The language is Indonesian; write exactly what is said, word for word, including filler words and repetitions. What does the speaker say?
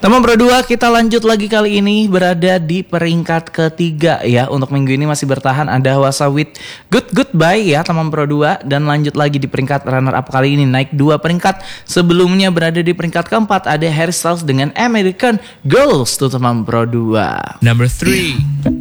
Teman Pro dua, kita lanjut lagi kali ini berada di peringkat ketiga ya. Untuk minggu ini masih bertahan ada Hwasa with Good Goodbye ya teman Pro dua. Dan lanjut lagi di peringkat runner up kali ini naik dua peringkat. Sebelumnya berada di peringkat keempat ada Harry Styles dengan American Girls tuh teman Pro dua. Number three.